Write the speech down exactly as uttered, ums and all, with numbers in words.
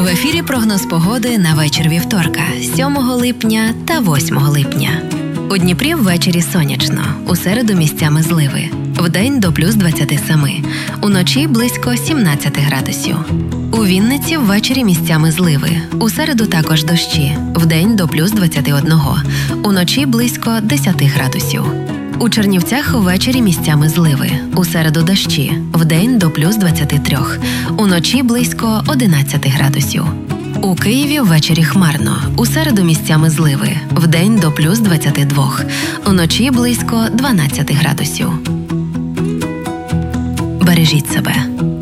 В ефірі прогноз погоди на вечір вівторка, сьомого липня та восьмого липня. У Дніпрі ввечері сонячно, у середу місцями зливи. Вдень до плюс двадцяти семи, уночі близько сімнадцяти градусів. У Вінниці ввечері місцями зливи, у середу також дощі, вдень до плюс двадцяти одного, уночі близько десяти градусів. У Чернівцях ввечері місцями зливи, у середу дощі, вдень до плюс двадцяти трьох, уночі близько одинадцяти градусів. У Києві ввечері хмарно, у середу місцями зливи, вдень до плюс двадцяти двох, уночі близько дванадцяти градусів. Бережіть себе.